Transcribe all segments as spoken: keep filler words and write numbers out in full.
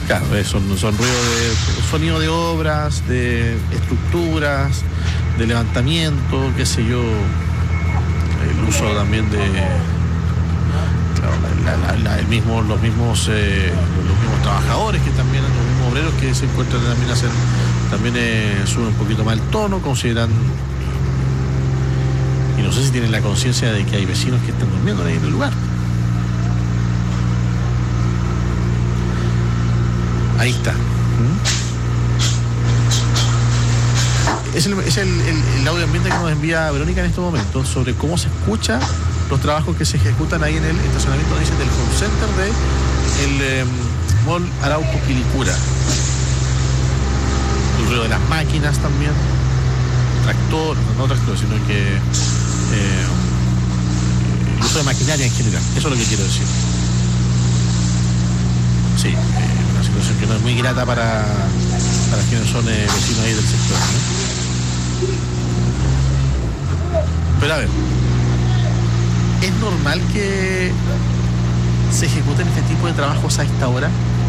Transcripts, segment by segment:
Claro, son, son ruidos de sonido de obras, de estructuras, de levantamiento, qué sé yo, el uso también de claro, la, la, la, el mismo, los mismos eh, los mismos trabajadores que también, los mismos obreros que se encuentran también hacen, también eh, suben un poquito más el tono, consideran, y no sé si tienen la conciencia de que hay vecinos que están durmiendo ahí en el lugar. Ahí está. Es, el, es el, el, el audio ambiente que nos envía Verónica en estos momentos sobre cómo se escucha los trabajos que se ejecutan ahí en el estacionamiento, dicen, del home center de el eh, Mall Arauco Quilicura. El ruido de las máquinas también, tractor, no tractor, sino que eh, el uso de maquinaria en general. Eso es lo que quiero decir. Sí, eh, una situación que no es muy grata para, para quienes son eh, vecinos ahí del sector, ¿no? Pero a ver, ¿es normal que se ejecuten este tipo de trabajos a esta hora?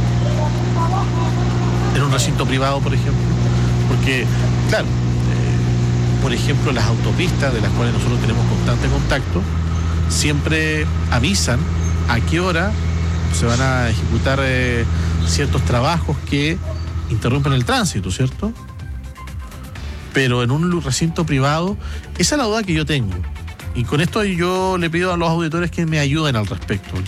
En un recinto privado, por ejemplo. Porque, claro, eh, por ejemplo, las autopistas de las cuales nosotros tenemos constante contacto, siempre avisan a qué hora se van a ejecutar eh, ciertos trabajos que interrumpen el tránsito, ¿cierto? Pero en un recinto privado, esa es la duda que yo tengo. Y con esto yo le pido a los auditores que me ayuden al respecto.